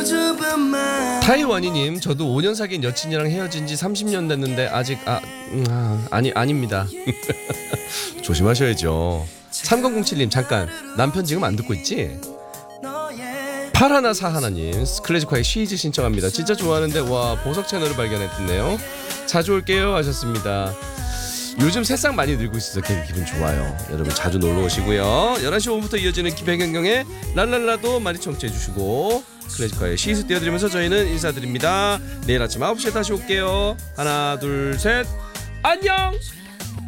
타이완이님, 저도 5년 사귄 여친이랑 헤어진 지 30년 됐는데 아직 아닙니다. 조심하셔야죠. 3007님, 잠깐 남편 지금 안 듣고 있지? 파라나사하나님, 클래식화의 시즈 신청합니다. 진짜 좋아하는데 와, 보석 채널을 발견했네요. 자주 올게요 하셨습니다. 요즘 새싹 많이 늘고 있어서 기분 좋아요. 여러분 자주 놀러 오시고요. 11시 5분부터 이어지는 김혜경영의 랄랄라도 많이 청취해 주시고, 클래식화의 시즈 띄워드리면서 저희는 인사드립니다. 내일 아침 9시에 다시 올게요. 하나 둘 셋, 안녕.